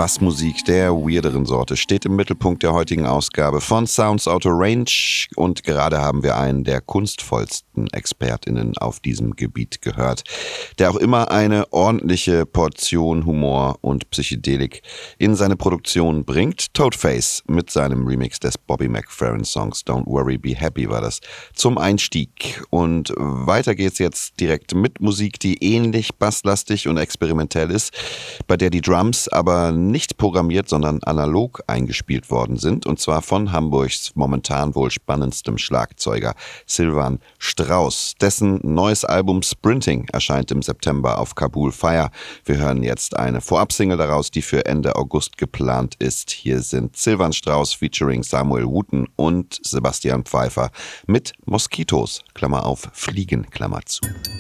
Bassmusik der weirderen Sorte steht im Mittelpunkt der heutigen Ausgabe von Sounds Out of Range und gerade haben wir einen der kunstvollsten ExpertInnen auf diesem Gebiet gehört, der auch immer eine ordentliche Portion Humor und Psychedelik in seine Produktion bringt. Toadface mit seinem Remix des Bobby McFerrin Songs Don't Worry Be Happy war das zum Einstieg. Und weiter geht's jetzt direkt mit Musik, die ähnlich basslastig und experimentell ist, bei der die Drums aber nicht programmiert, sondern analog eingespielt worden sind, und zwar von Hamburgs momentan wohl spannendstem Schlagzeuger Silvan Strauss. Dessen neues Album Sprinting erscheint im September auf Kabul Fire. Wir hören jetzt eine Vorabsingle daraus, die für Ende August geplant ist. Hier sind Silvan Strauss featuring Samuel Wooten und Sebastian Pfeiffer mit Moskitos, Klammer auf, Fliegen, Klammer zu.